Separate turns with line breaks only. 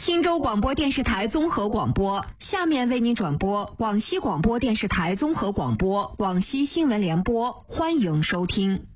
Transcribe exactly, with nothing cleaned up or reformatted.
新州广播电视台综合广播，下面为您转播广西广播电视台综合广播广西新闻联播，欢迎收听。